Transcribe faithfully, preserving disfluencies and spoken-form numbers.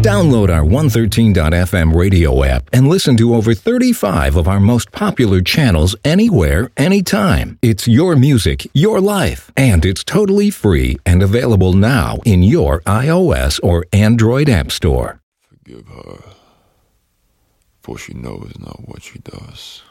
Download our one thirteen dot f m radio app and listen to over thirty-five of our most popular channels anywhere, anytime. It's your music, your life, and it's totally free and available now in your iOS or Android app store. Forgive her, for she knows not what she does.